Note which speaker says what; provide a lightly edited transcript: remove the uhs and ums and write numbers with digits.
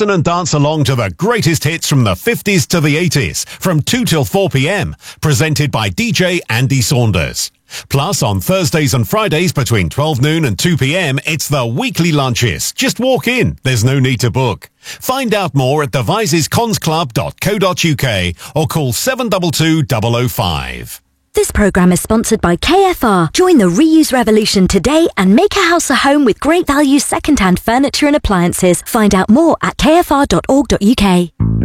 Speaker 1: Listen and dance along to the greatest hits from the 50s to the 80s from 2 till 4 p.m. Presented by DJ Andy Saunders. Plus, on Thursdays and Fridays between 12 noon and 2 p.m, it's the weekly lunches. Just walk in. There's no need to book. Find out more at devisesconsclub.co.uk or call 722 005.
Speaker 2: This programme is sponsored by KFR. Join the reuse revolution today and make a house a home with great value second-hand furniture and appliances. Find out more at kfr.org.uk.